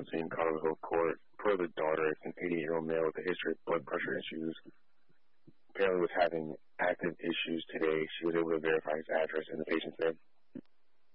Johnson in Colorado Hills Court. Per the daughter, it's an 88-year-old male with a history of blood pressure issues. Apparently was having active issues today. She was able to verify his address in the patient's name.